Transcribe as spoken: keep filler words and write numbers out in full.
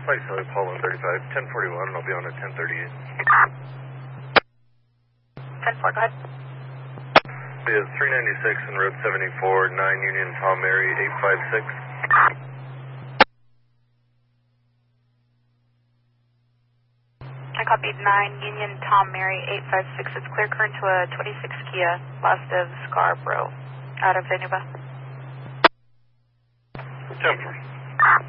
Flight Charlie, Paul one thirty-five, ten forty-one, and I'll be on at ten thirty-eight. ten four, go ahead. Is three ninety-six and Road seventy-four, nine Union Tom Mary, eight five six. I copied nine Union Tom Mary, eight five six. It's clear current to a twenty-six Kia, last of Scarborough, out of Vanuba. ten four.